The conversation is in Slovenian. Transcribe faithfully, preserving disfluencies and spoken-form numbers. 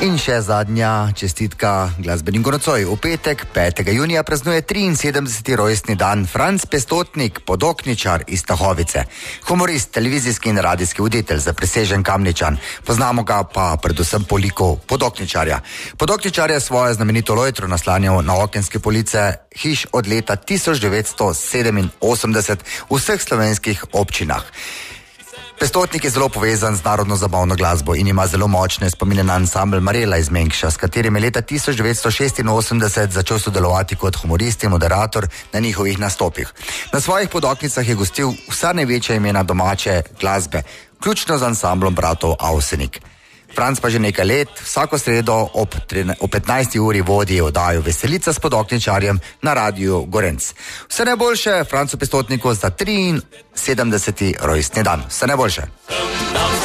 In še zadnja čestitka glasbeniku nocoj. V petek, petega junija, praznuje triinsedemdeseti rojstni dan Franc Pestotnik, podokničar iz Tahovice. Humorist, televizijski in radijski voditelj, zaprisežen Kamničan. Poznamo ga pa predvsem po liku podokničarja. Podokničar je svojo znamenito lojtro naslanjal na okenske police hiš od leta tisoč devetsto sedeminosemdeset v vseh slovenskih občinah. Pestotnik je zelo povezan z narodno zabavno glasbo in ima zelo močne spomine na ansambel Marela iz Mengša, s katerim je leta tisoč devetsto šestinosemdeset začel sodelovati kot humorist in moderator na njihovih nastopih. Na svojih podoknicah je gostil vsa največja imena domače glasbe, vključno z ansamblom bratov Avsenik. Franc pa že nekaj let vsako sredo ob, ob petnajsti uri vodi oddajo Veselica s podokničarjem na Radiu Gorenc. Vse najboljše Francu Pestotniku za triinsedemdeseti rojstni dan. Vse najboljše.